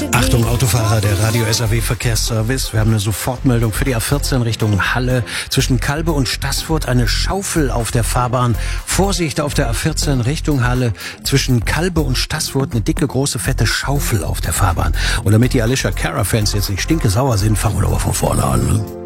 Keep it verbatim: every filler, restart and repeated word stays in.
Achtung, Autofahrer, der Radio S A W Verkehrsservice. Wir haben eine Sofortmeldung für die A vierzehn Richtung Halle. Zwischen Kalbe und Staßfurt eine Schaufel auf der Fahrbahn. Vorsicht auf der A vierzehn Richtung Halle. Zwischen Kalbe und Staßfurt eine dicke, große, fette Schaufel auf der Fahrbahn. Und damit die Alicia Cara-Fans jetzt nicht stinkesauer sind, fangen wir doch mal von vorne an. Ne?